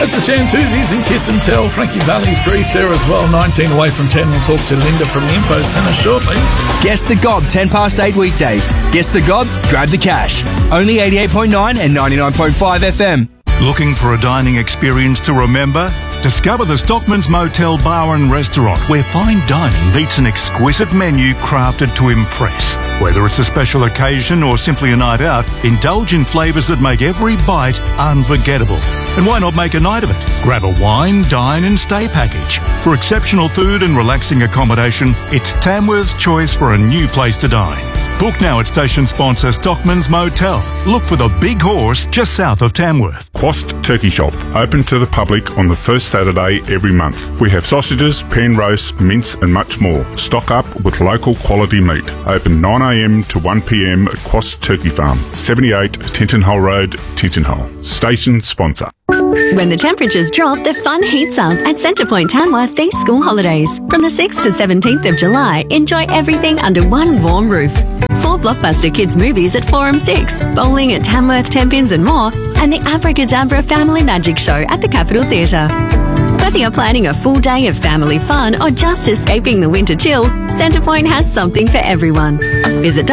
That's the Shantuzis and Kiss and Tell. Frankie Valley's Grease there as well. 19 away from 10. We'll talk to Linda from the Info Centre shortly. Guess the Gob, 10 past 8 weekdays. Guess the Gob, grab the cash. Only 88.9 and 99.5 FM. Looking for a dining experience to remember? Discover the Stockman's Motel Bar and Restaurant, where fine dining meets an exquisite menu crafted to impress. Whether it's a special occasion or simply a night out, indulge in flavours that make every bite unforgettable. And why not make a night of it? Grab a wine, dine and stay package. For exceptional food and relaxing accommodation, it's Tamworth's choice for a new place to dine. Book now at station sponsor Stockman's Motel. Look for the Big Horse just south of Tamworth. Quast Turkey Shop, open to the public on the first Saturday every month. We have sausages, pan roasts, mince and much more. Stock up with local quality meat. Open 9am to 1pm at Quast Turkey Farm, 78 Tintinhull Road, Tintinhull. Station sponsor. When the temperatures drop, the fun heats up at Centrepoint Tamworth these school holidays. From the 6th to 17th of July, enjoy everything under one warm roof. 4 blockbuster kids movies at Forum 6, bowling at Tamworth, Tenpins and more, and the Abracadabra Family Magic Show at the Capitol Theatre. Whether you're planning a full day of family fun or just escaping the winter chill, Centrepoint has something for everyone. Visit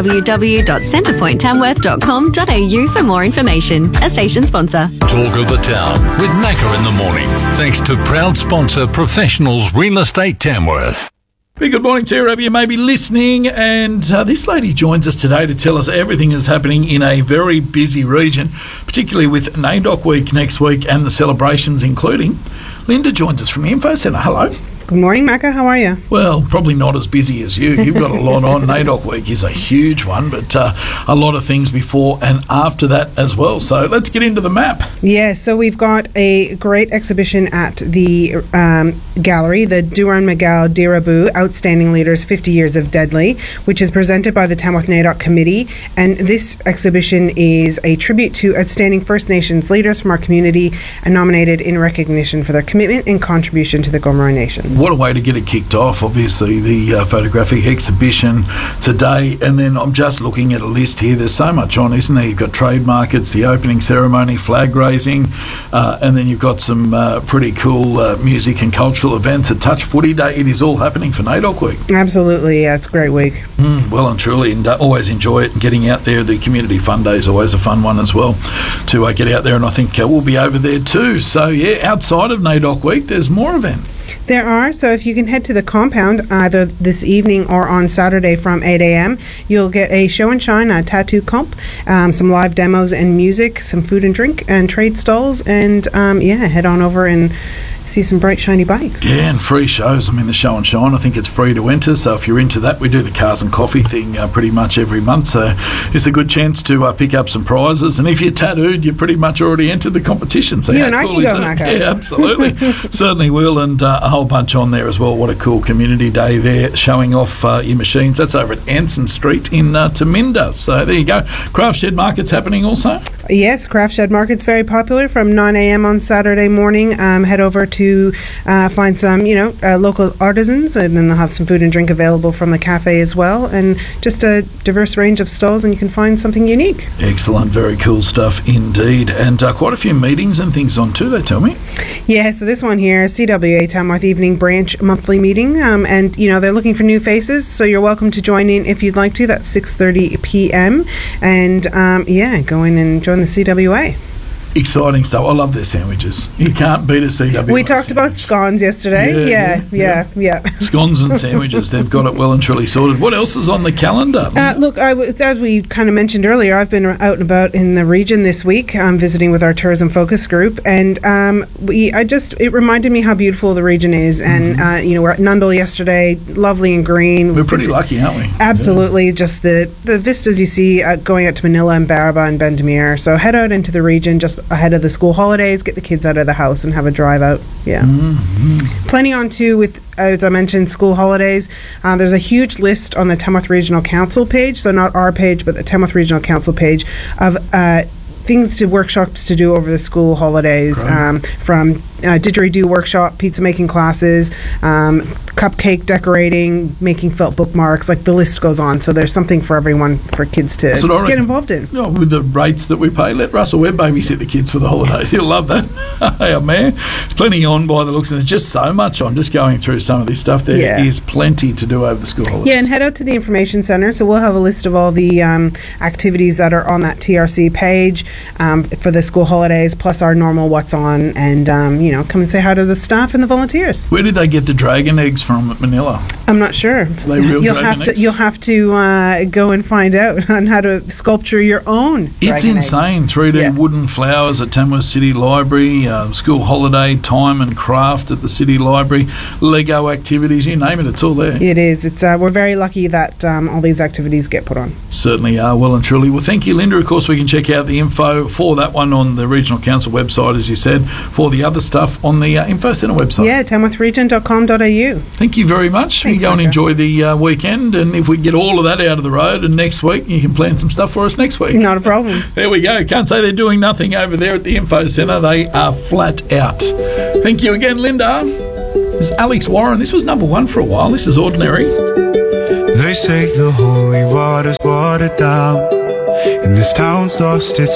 www.centrepointtamworth.com.au for more information. A station sponsor. Talk of the Town with Macca in the morning. Thanks to proud sponsor Professionals Real Estate Tamworth. Big good morning to you, wherever you may be listening. And this lady joins us today to tell us everything is happening in a very busy region, particularly with NAIDOC Week next week and the celebrations including. Linda joins us from the Info Centre. Hello. Good morning, Macca. How are you? Well, probably not as busy as you. You've got a lot on. NAIDOC Week is a huge one, but a lot of things before and after that as well. So let's get into the map. Yeah, so we've got a great exhibition at the gallery, the Duran Miguel Dirabu Outstanding Leaders 50 Years of Deadly, which is presented by the Tamworth NAIDOC Committee. And this exhibition is a tribute to outstanding First Nations leaders from our community and nominated in recognition for their commitment and contribution to the Gomeroi Nation. What a way to get it kicked off. Obviously, the photographic exhibition today. And then I'm just looking at a list here. There's so much on, isn't there? You've got trade markets, the opening ceremony, flag raising, and then you've got some pretty cool music and cultural events at Touch Footy Day. It is all happening for NAIDOC Week. Absolutely, yeah, it's a great week. Well and truly, and always enjoy it. And getting out there, the Community Fun Day is always a fun one as well to get out there. And I think we'll be over there too. So, yeah, outside of NAIDOC Week, there's more events. There are, so if you can head to the compound either this evening or on Saturday from 8 a.m, you'll get a show and shine, a tattoo comp, some live demos and music, some food and drink and trade stalls, and head on over and see some bright shiny bikes. Yeah, and free shows. I mean, the show and shine, I think it's free to enter, so if you're into that, we do the cars and coffee thing pretty much every month, so it's a good chance to pick up some prizes, and if you're tattooed, you pretty much already entered the competition. So you and I can go, Macca. Yeah, absolutely. Certainly will, and a whole bunch on there as well. What a cool community day there, showing off your machines. That's over at Anson Street in Taminda, so there you go. Craft Shed Market's happening also? Yes, Craft Shed Market's very popular from 9 a.m. on Saturday morning. Head over to find some, local artisans, and then they'll have some food and drink available from the cafe as well, and just a diverse range of stalls, and you can find something unique. Excellent, very cool stuff indeed, and quite a few meetings and things on too, they tell me. Yeah, so this one here, CWA Tamworth Evening Branch monthly meeting, and they're looking for new faces, so you're welcome to join in if you'd like to. That's 6:30 p.m. and go in and join the CWA. Exciting stuff. I love their sandwiches. You can't beat a CWA. We talked about scones yesterday. Yeah. Scones and sandwiches. They've got it well and truly sorted. What else is on the calendar? Look, as we kind of mentioned earlier, I've been out and about in the region this week, visiting with our tourism focus group, and it reminded me how beautiful the region is. And we're at Nundle yesterday, lovely and green. We're pretty lucky, aren't we? Absolutely. Yeah. Just the vistas you see going out to Manila and Baraba and Bendemeer. So head out into the region just ahead of the school holidays, get the kids out of the house and have a drive out. Yeah. Plenty on too with, as I mentioned, school holidays. There's a huge list on the Tamworth Regional Council page, so not our page, but the Tamworth Regional Council page of workshops to do over the school holidays, from didgeridoo workshop, pizza making classes, cupcake decorating, making felt bookmarks, like the list goes on. So there's something for everyone, for kids to get involved in. You know, with the rates that we pay, let Russell Webb babysit the kids for the holidays. He'll love that. Hey, man, plenty on by the looks, and there's just so much on. Just going through some of this stuff, there is plenty to do over the school holidays. Yeah, and head out to the information centre. So we'll have a list of all the activities that are on that TRC page for the school holidays, plus our normal what's on, and come and say hi to the staff and the volunteers. Where did they get the dragon eggs from at Manila? I'm not sure. Are they real dragon eggs? You'll have to go and find out on how to sculpture your own. It's insane. 3D wooden flowers at Tamworth City Library, school holiday time and craft at the City Library, Lego activities, you name it, it's all there. It is. It's we're very lucky that all these activities get put on. Certainly are, well and truly. Well, thank you, Linda. Of course, we can check out the info for that one on the Regional Council website, as you said, for the other stuff on the Info Centre website. Yeah, tamworthregion.com.au. Thank you very much. Thanks, we go and enjoy the weekend, and if we get all of that out of the road, and next week you can plan some stuff for us next week. Not a problem. There we go. Can't say they're doing nothing over there at the Info Centre. They are flat out. Thank you again, Linda. This is Alex Warren. This was number one for a while. This is Ordinary. They say the holy water's watered down, and this town's lost its